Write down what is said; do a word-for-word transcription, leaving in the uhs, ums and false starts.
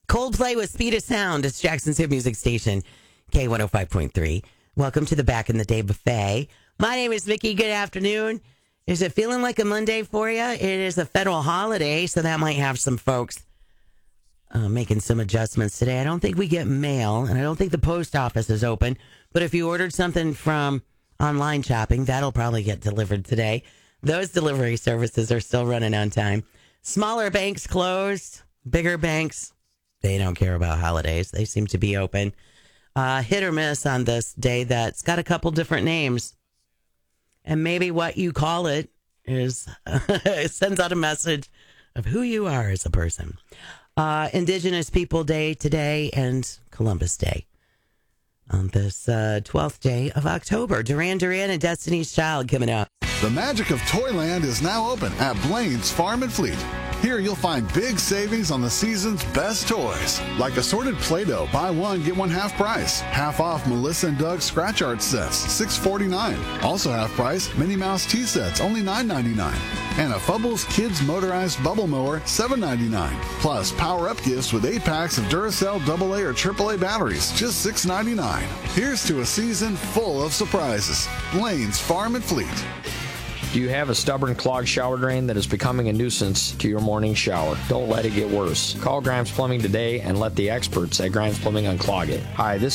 Coldplay with Speed of Sound. It's Jackson's hit music station, K one oh five point three. Welcome to the Back in the Day Buffet. My name is Mickey. Good afternoon. Is it feeling like a Monday for you? It is a federal holiday, so that might have some folks uh, making some adjustments today. I don't think we get mail, and I don't think the post office is open. But if you ordered something from online shopping, that'll probably get delivered today. Those delivery services are still running on time. Smaller banks closed. Bigger banks, they don't care about holidays. They seem to be open. Uh, hit or miss on this day that's got a couple different names. And maybe what you call it is it sends out a message of who you are as a person. Uh, Indigenous People Day today and Columbus Day on this uh, twelfth day of October. Duran Duran and Destiny's Child coming up. The magic of Toyland is now open at Blaine's Farm and Fleet. Here you'll find big savings on the season's best toys, like assorted Play-Doh, buy one, get one half price. Half off Melissa and Doug scratch art sets, six forty-nine. Also half price Minnie Mouse tea sets, only nine ninety-nine. And a Fubbles Kids motorized bubble mower, seven ninety-nine. Plus power-up gifts with eight packs of Duracell double A or triple A batteries, just six ninety-nine. Here's to a season full of surprises. Blaine's Farm and Fleet. Do you have a stubborn clogged shower drain that is becoming a nuisance to your morning shower? Don't let it get worse. Call Grimes Plumbing today and let the experts at Grimes Plumbing unclog it. Hi, this